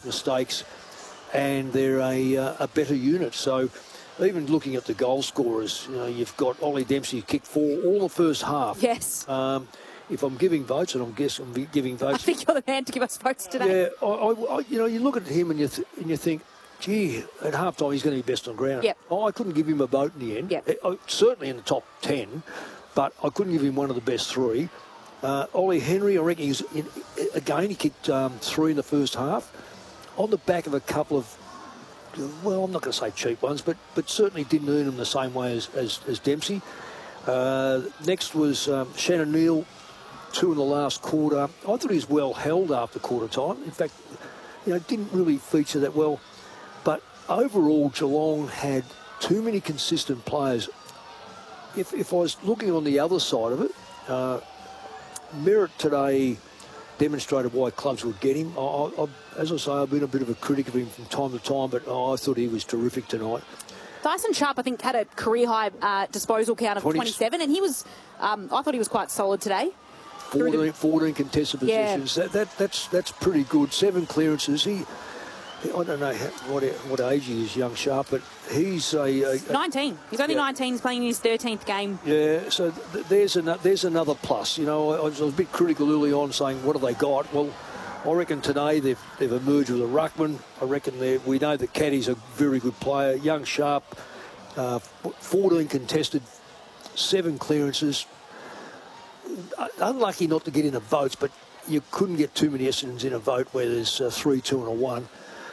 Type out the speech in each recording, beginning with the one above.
mistakes, and they're a better unit. So even looking at the goal scorers, you know, you've got Ollie Dempsey kicked 4 all the first half. Yes. If I'm giving votes, and I'm giving votes, I think you're the man to give us votes today. Yeah, I you know, you look at him and you think, gee, at halftime he's going to be best on ground. Yep. I couldn't give him a vote in the end. Yep. Certainly in the top 10, but I couldn't give him one of the best 3. Ollie Henry, I reckon he kicked 3 in the first half on the back of a couple of, well, I'm not going to say cheap ones, but certainly didn't earn them the same way as Dempsey. Next was Shannon Neal, 2 in the last quarter. I thought he was well held after quarter time. In fact, you know, didn't really feature that well. But overall, Geelong had too many consistent players. If I was looking on the other side of it, Merritt today demonstrated why clubs would get him. As I say, I've been a bit of a critic of him from time to time, but I thought he was terrific tonight. Dyson Sharp, I think, had a career-high disposal count of 27, and he was, I thought he was quite solid today. 14 contested positions. Yeah. That's pretty good. 7 clearances. I don't know what age he is, young Sharp, but he's 19. He's only 19. He's playing in his 13th game. Yeah, so there's another plus. You know, I was a bit critical early on, saying what have they got? Well, I reckon today they've emerged with a ruckman. I reckon we know that Caddy's a very good player. Young Sharp, 14 contested, 7 clearances. Unlucky not to get in the votes, but you couldn't get too many Essendons in a vote where there's 3, 2 and a 1.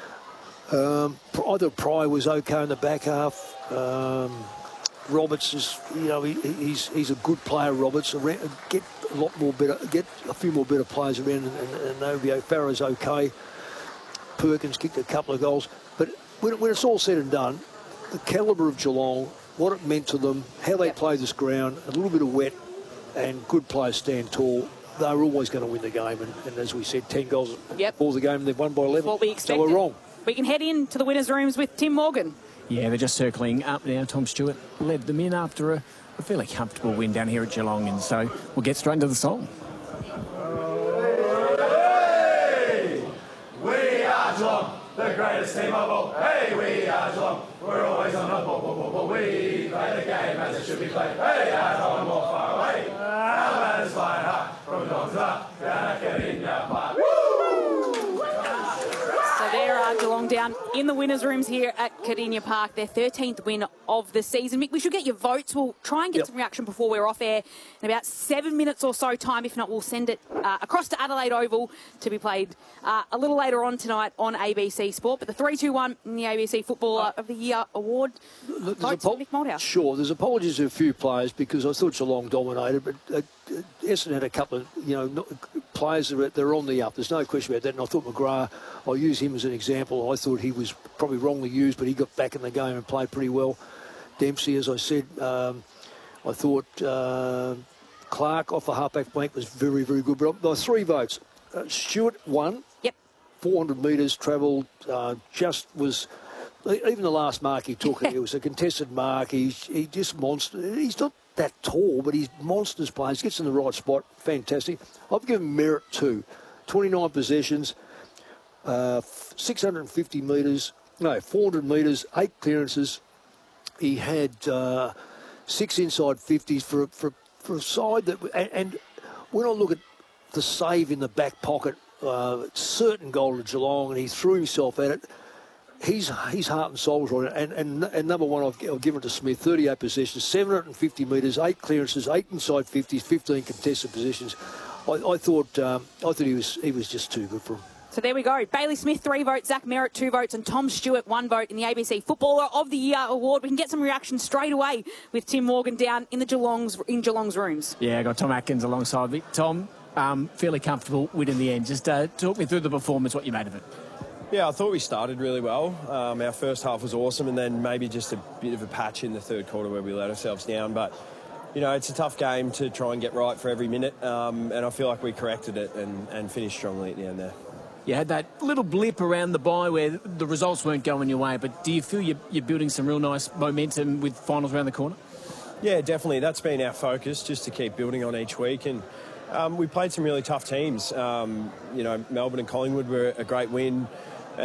I thought Pryor was okay in the back half. Roberts is, you know, he's a good player. Roberts, get a few more better players around, and Novio Farah's okay. Perkins kicked a couple of goals, but when it's all said and done, the calibre of Geelong, what it meant to them, how they play this ground, a little bit of wet, and good players stand tall. They're always going to win the game, and as we said, 10 goals before the game, they've won by 11. What we expected. So we're wrong. We can head into the winners' rooms with Tim Morgan. Yeah, they're just circling up now. Tom Stewart led them in after a fairly comfortable win down here at Geelong, and so we'll get straight into the song. Hey, we are Geelong, the greatest team of all. Hey, we are Geelong, we're always on the ball. We play the game as it should be played. Hey, our Geelong more far away. Our man is flying high from Geelong's up. Gonna get in your park. So there are Geelong down in the winners' rooms here at Kardinia Park, their 13th win of the season. Mick, we should get your votes. We'll try and get some reaction before we're off air in about 7 minutes or so time. If not, we'll send it across to Adelaide Oval to be played a little later on tonight on ABC Sport. But the 3-2-1 in the ABC Footballer of the Year award votes for Mick Malthouse. Sure, there's apologies to a few players because I thought Geelong dominated, but Essendon had a couple of, you know, players that are on the up. There's no question about that. And I thought McGrath, I'll use him as an example. I thought he was probably wrongly used, but he got back in the game and played pretty well. Dempsey, as I said, I thought Clark off the halfback flank was very, very good. But there were 3 votes. Stewart won. Yep. 400 metres travelled. Just was. Even the last mark he took, it was a contested mark. He just monster. He's not that tall, but he's monsters players. Gets in the right spot. Fantastic. I've given Merritt 2. 29 possessions, 650 metres. No, 400 metres, 8 clearances. He had 6 inside 50s for a side that... And when I look at the save in the back pocket, certain goal to Geelong, and he threw himself at it, he's heart and soul on it. And number one, I've given to Smith, 38 possessions, 750 metres, 8 clearances, 8 inside 50s, 15 contested positions. I thought he was just too good for him. So there we go. Bailey Smith, 3 votes, Zach Merritt, 2 votes, and Tom Stewart, 1 vote in the ABC Footballer of the Year award. We can get some reaction straight away with Tim Morgan down in Geelong's rooms. Yeah, I got Tom Atkins alongside me. Tom, fairly comfortable win in the end. Just talk me through the performance, what you made of it. Yeah, I thought we started really well. Our first half was awesome, and then maybe just a bit of a patch in the third quarter where we let ourselves down. But, you know, it's a tough game to try and get right for every minute, and I feel like we corrected it and finished strongly at the end there. You had that little blip around the bye where the results weren't going your way, but do you feel you're building some real nice momentum with finals around the corner? Yeah, definitely. That's been our focus, just to keep building on each week. And we played some really tough teams. You know, Melbourne and Collingwood were a great win.